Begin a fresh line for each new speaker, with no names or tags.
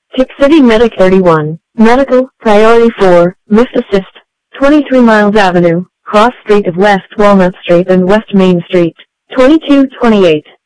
Tick City Medic 31, Medical, Priority 4, Lift Assist, 23 Miles Avenue, Cross Street of West Walnut Street and West Main Street, 2228.